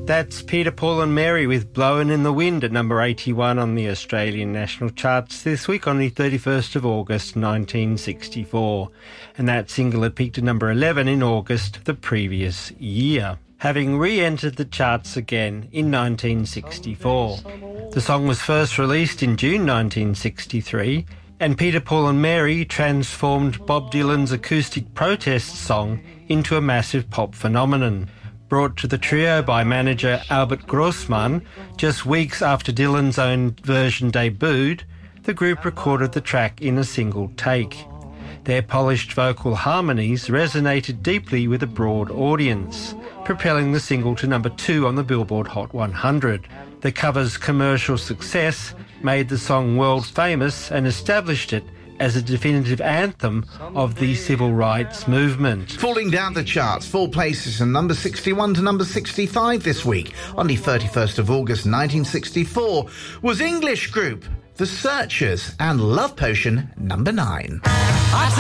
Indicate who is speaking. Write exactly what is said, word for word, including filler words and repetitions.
Speaker 1: That's Peter, Paul and Mary with Blowin' in the Wind at number eighty-one on the Australian national charts this week on the thirty-first of August nineteen sixty-four. And that single had peaked at number eleven in August the previous year, having re-entered the charts again in nineteen sixty-four. The song was first released in June nineteen sixty-three, and Peter, Paul and Mary transformed Bob Dylan's acoustic protest song into a massive pop phenomenon. Brought to the trio by manager Albert Grossman just weeks after Dylan's own version debuted, the group recorded the track in a single take. Their polished vocal harmonies resonated deeply with a broad audience, propelling the single to number two on the Billboard Hot one hundred. The cover's commercial success made the song world famous and established it as a definitive anthem of the civil rights movement.
Speaker 2: Falling down the charts, four places from number sixty-one to number sixty-five this week, on the thirty-first of August nineteen sixty-four, was English group The Searchers and Love Potion number nine.